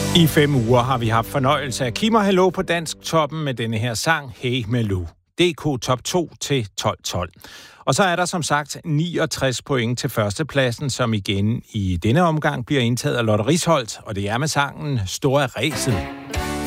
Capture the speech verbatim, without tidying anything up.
I fem uger har vi haft fornøjelse af Klimahallo på Dansk Toppen med denne her sang, Hey Malou. D K Top to til tolv tolv. Og så er der som sagt niogtres point til førstepladsen, som igen i denne omgang bliver indtaget af Lotte Risholdt, og det er med sangen Store Ræset.